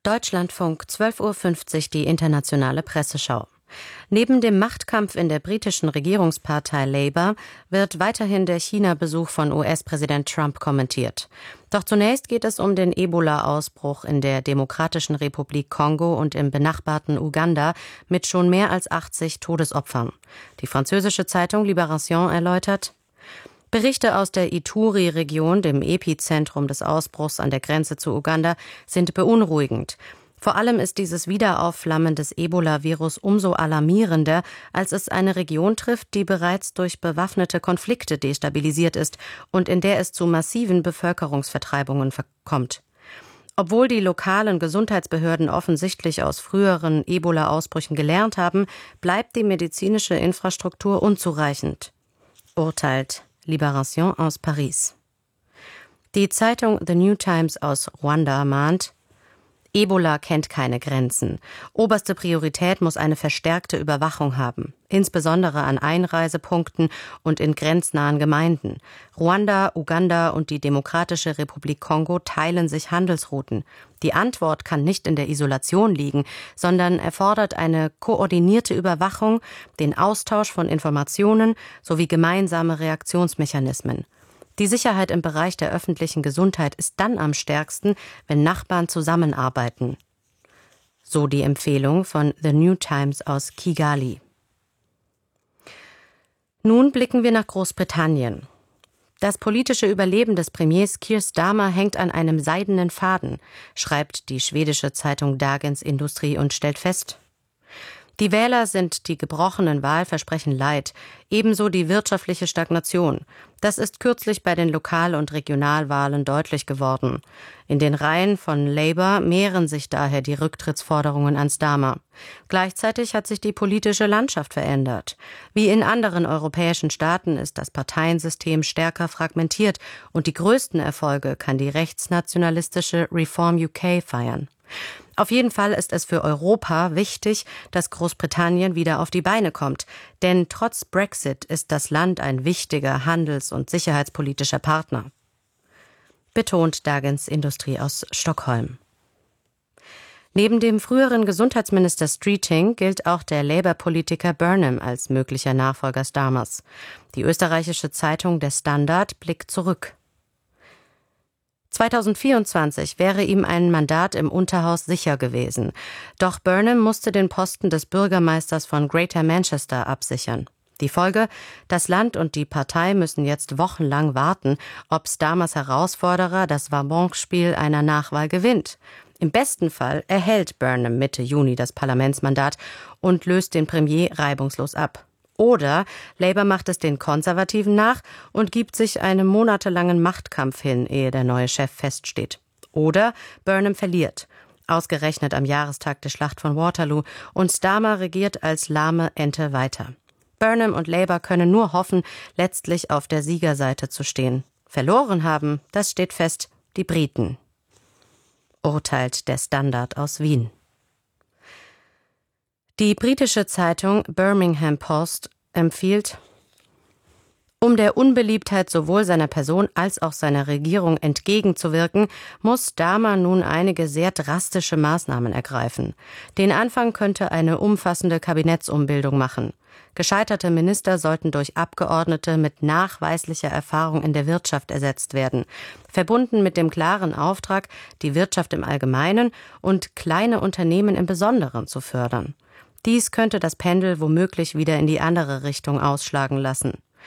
Deutschlandfunk, 12:50 Uhr die internationale Presseschau. Neben dem Machtkampf in der britischen Regierungspartei Labour wird weiterhin der China-Besuch von US-Präsident Trump kommentiert. Doch zunächst geht es um den Ebola-Ausbruch in der Demokratischen Republik Kongo und im benachbarten Uganda mit schon mehr als 80 Todesopfern. Die französische Zeitung Libération erläutert: Berichte aus der Ituri-Region, dem Epizentrum des Ausbruchs an der Grenze zu Uganda, sind beunruhigend. Vor allem ist dieses Wiederaufflammen des Ebola-Virus umso alarmierender, als es eine Region trifft, die bereits durch bewaffnete Konflikte destabilisiert ist und in der es zu massiven Bevölkerungsvertreibungen kommt. Obwohl die lokalen Gesundheitsbehörden offensichtlich aus früheren Ebola-Ausbrüchen gelernt haben, bleibt die medizinische Infrastruktur unzureichend, urteilt Libération aus Paris. Die Zeitung The New Times aus Ruanda mahnt: Ebola kennt keine Grenzen. Oberste Priorität muss eine verstärkte Überwachung haben, insbesondere an Einreisepunkten und in grenznahen Gemeinden. Ruanda, Uganda und die Demokratische Republik Kongo teilen sich Handelsrouten. Die Antwort kann nicht in der Isolation liegen, sondern erfordert eine koordinierte Überwachung, den Austausch von Informationen sowie gemeinsame Reaktionsmechanismen. Die Sicherheit im Bereich der öffentlichen Gesundheit ist dann am stärksten, wenn Nachbarn zusammenarbeiten. So die Empfehlung von The New Times aus Kigali. Nun blicken wir nach Großbritannien. Das politische Überleben des Premiers Keir Starmer hängt an einem seidenen Faden, schreibt die schwedische Zeitung Dagens Industri und stellt fest: Die Wähler sind die gebrochenen Wahlversprechen leid, ebenso die wirtschaftliche Stagnation. Das ist kürzlich bei den Lokal- und Regionalwahlen deutlich geworden. In den Reihen von Labour mehren sich daher die Rücktrittsforderungen an Starmer. Gleichzeitig hat sich die politische Landschaft verändert. Wie in anderen europäischen Staaten ist das Parteiensystem stärker fragmentiert und die größten Erfolge kann die rechtsnationalistische Reform UK feiern. Auf jeden Fall ist es für Europa wichtig, dass Großbritannien wieder auf die Beine kommt. Denn trotz Brexit ist das Land ein wichtiger handels- und sicherheitspolitischer Partner, betont Dagens Industri aus Stockholm. Neben dem früheren Gesundheitsminister Streeting gilt auch der Labour-Politiker Burnham als möglicher Nachfolger Starmers. Die österreichische Zeitung Der Standard blickt zurück. 2024 wäre ihm ein Mandat im Unterhaus sicher gewesen. Doch Burnham musste den Posten des Bürgermeisters von Greater Manchester absichern. Die Folge: Das Land und die Partei müssen jetzt wochenlang warten, ob Starmers Herausforderer das Wabonspiel einer Nachwahl gewinnt. Im besten Fall erhält Burnham Mitte Juni das Parlamentsmandat und löst den Premier reibungslos ab. Oder Labour macht es den Konservativen nach und gibt sich einem monatelangen Machtkampf hin, ehe der neue Chef feststeht. Oder Burnham verliert, ausgerechnet am Jahrestag der Schlacht von Waterloo, und Starmer regiert als lahme Ente weiter. Burnham und Labour können nur hoffen, letztlich auf der Siegerseite zu stehen. Verloren haben, das steht fest, die Briten, urteilt der Standard aus Wien. Die britische Zeitung Birmingham Post empfiehlt: Um der Unbeliebtheit sowohl seiner Person als auch seiner Regierung entgegenzuwirken, muss Starmer nun einige sehr drastische Maßnahmen ergreifen. Den Anfang könnte eine umfassende Kabinettsumbildung machen. Gescheiterte Minister sollten durch Abgeordnete mit nachweislicher Erfahrung in der Wirtschaft ersetzt werden, verbunden mit dem klaren Auftrag, die Wirtschaft im Allgemeinen und kleine Unternehmen im Besonderen zu fördern. Dies könnte das Pendel womöglich wieder in die andere Richtung ausschlagen lassen.